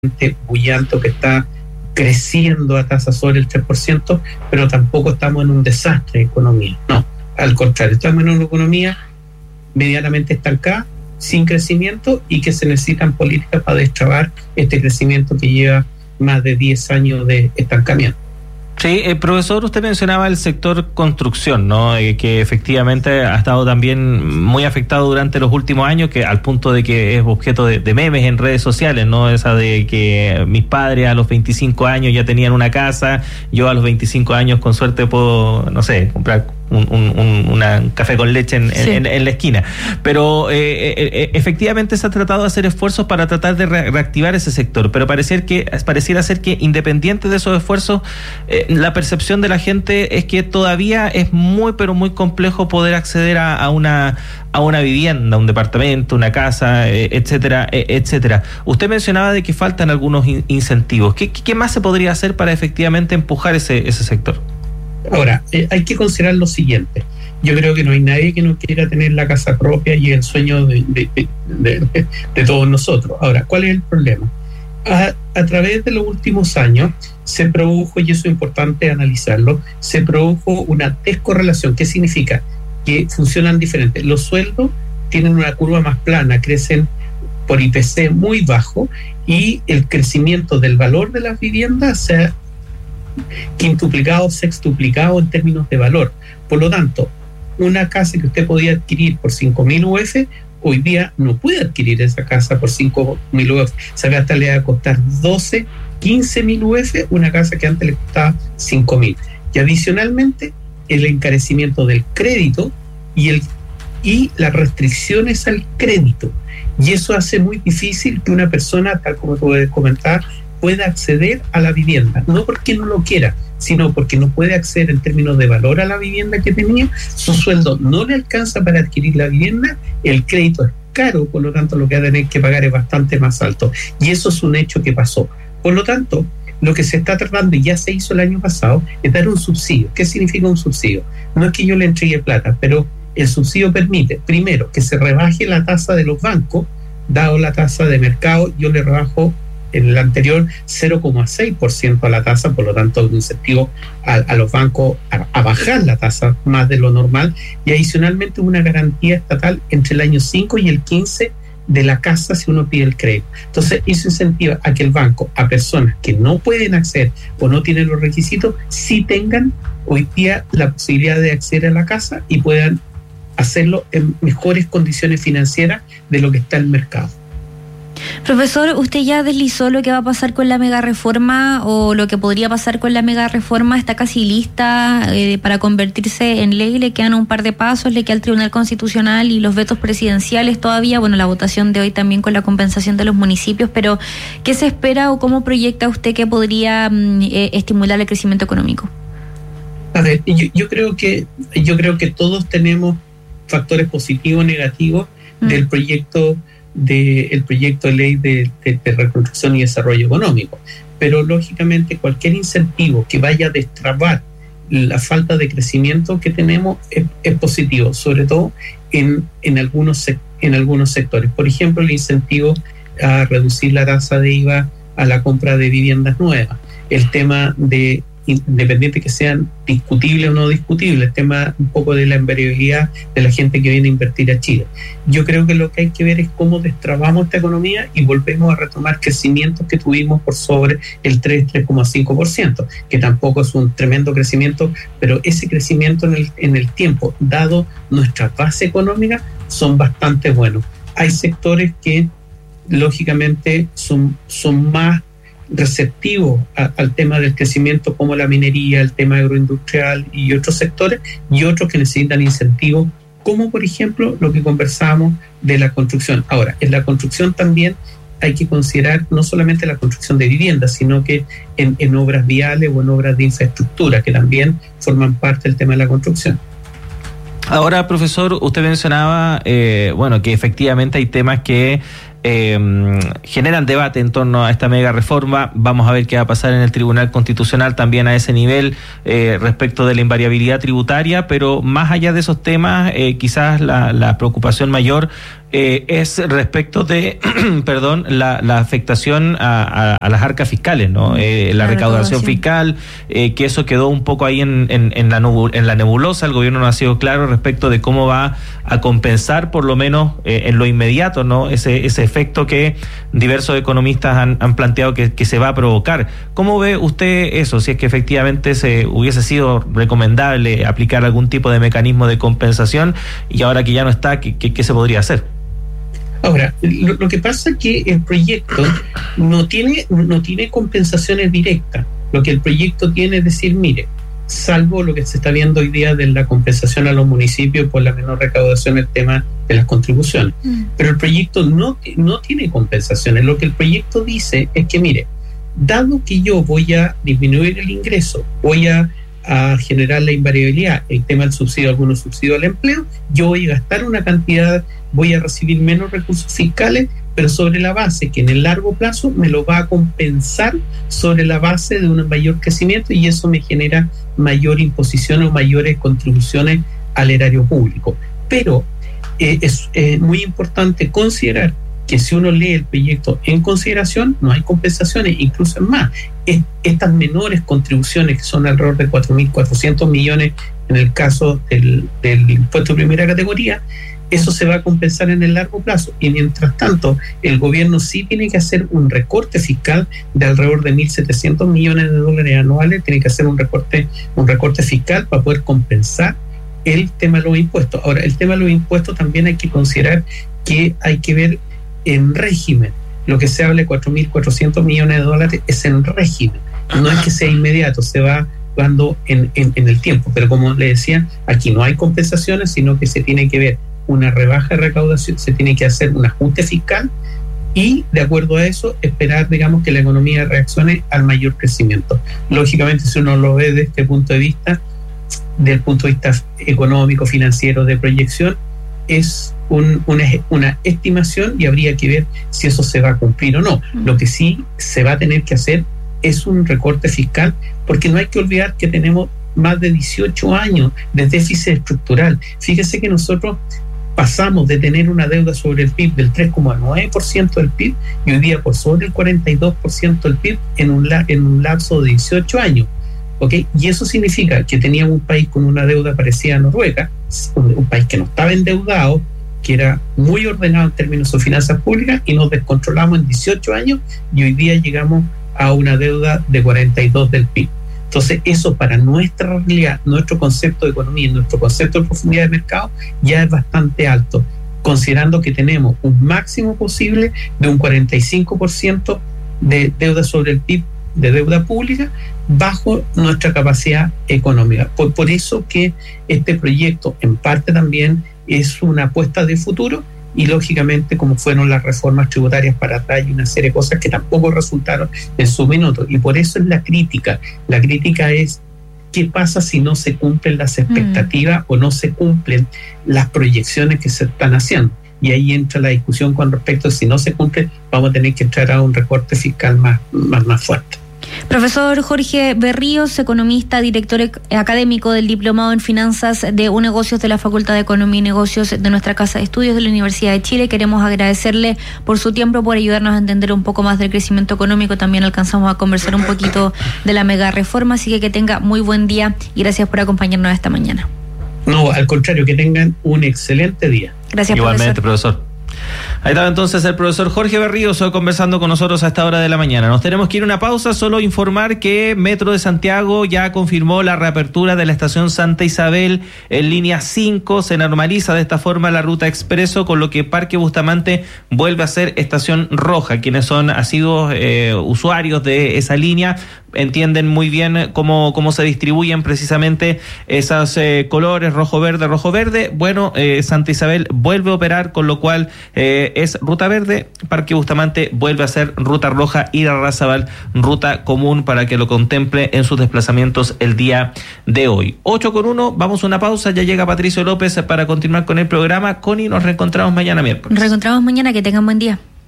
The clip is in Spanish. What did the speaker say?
bullante que está creciendo a tasa sobre el 3%, pero tampoco estamos en un desastre de economía. No, al contrario, estamos en una economía medianamente estancada, sin crecimiento, y que se necesitan políticas para destrabar este crecimiento que lleva más de 10 años de estancamiento. Sí, profesor, usted mencionaba el sector construcción, ¿no? Que efectivamente ha estado también muy afectado durante los últimos años, que al punto de que es objeto de memes en redes sociales, ¿no? Esa de que mis padres a los 25 años ya tenían una casa, yo a los 25 años con suerte puedo, no sé, comprar un café con leche en la esquina. Pero efectivamente se ha tratado de hacer esfuerzos para tratar de reactivar ese sector, pero pareciera ser que independiente de esos esfuerzos, la percepción de la gente es que todavía es muy, pero muy complejo poder acceder a una vivienda, un departamento, una casa, etcétera, etcétera. Usted mencionaba de que faltan algunos incentivos. ¿Qué más se podría hacer para efectivamente empujar ese sector? Ahora, hay que considerar lo siguiente. Yo creo que no hay nadie que no quiera tener la casa propia y el sueño de todos nosotros. Ahora, ¿cuál es el problema? A través de los últimos años se produjo, y eso es importante analizarlo, se produjo una descorrelación. ¿Qué significa? Que funcionan diferentes. Los sueldos tienen una curva más plana, crecen por IPC muy bajo, y el crecimiento del valor de las viviendas se ha quintuplicado, sextuplicado en términos de valor. Por lo tanto, una casa que usted podía adquirir por 5.000 UF, hoy día no puede adquirir esa casa por 5.000 UF. Esa casa le va a costar 12, 15.000 UF, una casa que antes le costaba 5.000. Y adicionalmente, el encarecimiento del crédito y las restricciones al crédito. Y eso hace muy difícil que una persona, tal como tú puedes comentar, pueda acceder a la vivienda, no porque no lo quiera, sino porque no puede acceder en términos de valor a la vivienda que tenía, su sueldo no le alcanza para adquirir la vivienda, el crédito es caro, por lo tanto lo que va a tener que pagar es bastante más alto, y eso es un hecho que pasó. Por lo tanto, lo que se está tratando, y ya se hizo el año pasado, es dar un subsidio. ¿Qué significa un subsidio? No es que yo le entregue plata, pero el subsidio permite, primero, que se rebaje la tasa de los bancos, dado la tasa de mercado, yo le rebajo en el anterior 0,6% a la tasa, por lo tanto un incentivo a los bancos a bajar la tasa más de lo normal, y adicionalmente una garantía estatal entre el año 5 y el 15 de la casa si uno pide el crédito. Entonces eso incentiva a que el banco, a personas que no pueden acceder o no tienen los requisitos, sí tengan hoy día la posibilidad de acceder a la casa y puedan hacerlo en mejores condiciones financieras de lo que está en el mercado. Profesor, ¿usted ya deslizó lo que va a pasar con la mega reforma o lo que podría pasar con la mega reforma? ¿Está casi lista para convertirse en ley? ¿Le quedan un par de pasos? ¿Le queda el Tribunal Constitucional y los vetos presidenciales todavía? Bueno, la votación de hoy también con la compensación de los municipios, pero ¿qué se espera o cómo proyecta usted que podría estimular el crecimiento económico? A ver, yo creo que todos tenemos factores positivos o negativos del proyecto de ley de reconstrucción y desarrollo económico, pero lógicamente cualquier incentivo que vaya a destrabar la falta de crecimiento que tenemos es positivo, sobre todo en algunos sectores. Por ejemplo, el incentivo a reducir la tasa de IVA a la compra de viviendas nuevas, el tema de, independiente que sean discutibles o no discutibles, el tema un poco de la empleabilidad de la gente que viene a invertir a Chile. Yo creo que lo que hay que ver es cómo destrabamos esta economía y volvemos a retomar crecimientos que tuvimos por sobre el 3,5%, que tampoco es un tremendo crecimiento, pero ese crecimiento en el tiempo, dado nuestra base económica, son bastante buenos. Hay sectores que lógicamente son más receptivos al tema del crecimiento, como la minería, el tema agroindustrial y otros sectores, y otros que necesitan incentivos, como por ejemplo lo que conversábamos de la construcción. Ahora, en la construcción también hay que considerar no solamente la construcción de viviendas, sino que en obras viales o en obras de infraestructura, que también forman parte del tema de la construcción. Ahora, profesor, usted mencionaba que efectivamente hay temas que generan debate en torno a esta mega reforma. Vamos a ver qué va a pasar en el Tribunal Constitucional también a ese nivel respecto de la invariabilidad tributaria, pero más allá de esos temas, quizás la preocupación mayor es respecto de, perdón, la afectación a las arcas fiscales, ¿no? La recaudación fiscal, que eso quedó un poco ahí en la nebulosa. El gobierno no ha sido claro respecto de cómo va a compensar, por lo menos en lo inmediato, ¿no? Ese efecto que diversos economistas han planteado que se va a provocar. ¿Cómo ve usted eso? Si es que efectivamente se hubiese sido recomendable aplicar algún tipo de mecanismo de compensación, y ahora que ya no está, ¿qué se podría hacer? Ahora, lo que pasa es que el proyecto no tiene compensaciones directas. Lo que el proyecto tiene es decir, mire, salvo lo que se está viendo hoy día de la compensación a los municipios por la menor recaudación, el tema de las contribuciones. Pero el proyecto no tiene compensaciones. Lo que el proyecto dice es que, mire, dado que yo voy a disminuir el ingreso, voy a generar la invariabilidad, el tema del subsidio, algunos subsidios al empleo, yo voy a gastar una cantidad, voy a recibir menos recursos fiscales, pero sobre la base que en el largo plazo me lo va a compensar sobre la base de un mayor crecimiento, y eso me genera mayor imposición o mayores contribuciones al erario público. Pero es muy importante considerar que si uno lee el proyecto en consideración, no hay compensaciones, incluso es más, estas menores contribuciones, que son alrededor de 4.400 millones en el caso del impuesto de primera categoría, eso se va a compensar en el largo plazo. Y mientras tanto, el gobierno sí tiene que hacer un recorte fiscal de alrededor de 1.700 millones de dólares anuales, tiene que hacer un recorte fiscal para poder compensar el tema de los impuestos. Ahora, el tema de los impuestos también hay que considerar que hay que ver en régimen. Lo que se habla de 4.400 millones de dólares es en régimen, no es que sea inmediato, se va dando en el tiempo. Pero como le decía, aquí no hay compensaciones, sino que se tiene que ver una rebaja de recaudación, se tiene que hacer un ajuste fiscal y, de acuerdo a eso, esperar, digamos, que la economía reaccione al mayor crecimiento. Lógicamente, si uno lo ve desde este punto de vista, del punto de vista económico, financiero, de proyección, es una estimación y habría que ver si eso se va a cumplir o no. Lo que sí se va a tener que hacer es un recorte fiscal, porque no hay que olvidar que tenemos más de 18 años de déficit estructural. Fíjese que nosotros pasamos de tener una deuda sobre el PIB del 3,9% del PIB y hoy día por sobre el 42% del PIB en un lapso de 18 años. ¿Okay? Y eso significa que teníamos un país con una deuda parecida a Noruega, un país que no estaba endeudado, que era muy ordenado en términos de finanzas públicas, y nos descontrolamos en 18 años y hoy día llegamos a una deuda de 42 del PIB. Entonces, eso para nuestra realidad, nuestro concepto de economía, nuestro concepto de profundidad de mercado, ya es bastante alto, considerando que tenemos un máximo posible de un 45% de deuda sobre el PIB, de deuda pública, bajo nuestra capacidad económica. Por eso que este proyecto en parte también es una apuesta de futuro, y lógicamente como fueron las reformas tributarias para atrás y una serie de cosas que tampoco resultaron en su minuto, y por eso es la crítica es qué pasa si no se cumplen las expectativas o no se cumplen las proyecciones que se están haciendo. Y ahí entra la discusión con respecto a si no se cumple, vamos a tener que entrar a un recorte fiscal más fuerte. Profesor Jorge Berríos, economista, director académico del Diplomado en Finanzas de Unegocios de la Facultad de Economía y Negocios de nuestra Casa de Estudios de la Universidad de Chile. Queremos agradecerle por su tiempo, por ayudarnos a entender un poco más del crecimiento económico. También alcanzamos a conversar un poquito de la mega reforma, así que tenga muy buen día y gracias por acompañarnos esta mañana. No, al contrario, que tengan un excelente día. Gracias, igualmente, profesor. Ahí estaba entonces el profesor Jorge Berríos conversando con nosotros a esta hora de la mañana. Nos tenemos que ir a una pausa, solo informar que Metro de Santiago ya confirmó la reapertura de la estación Santa Isabel en línea 5. Se normaliza de esta forma la ruta expreso, con lo que Parque Bustamante vuelve a ser estación roja. Quienes son asiduos usuarios de esa línea entienden muy bien cómo se distribuyen precisamente esos colores rojo-verde. Bueno, Santa Isabel vuelve a operar, con lo cual es ruta verde, Parque Bustamante vuelve a ser ruta roja y Larrazábal ruta común, para que lo contemple en sus desplazamientos el día de hoy. 8:01, vamos a una pausa, ya llega Patricio López para continuar con el programa. Connie, nos reencontramos mañana miércoles. Nos reencontramos mañana, que tengan buen día.